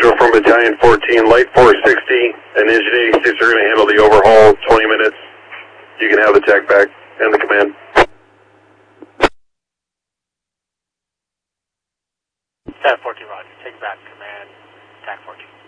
Central from Battalion 14, Light 460 and Engine 86 are going to handle the overhaul, 20 minutes. You can have the TAC back and the command. TAC 14, roger. Take back command, TAC 14.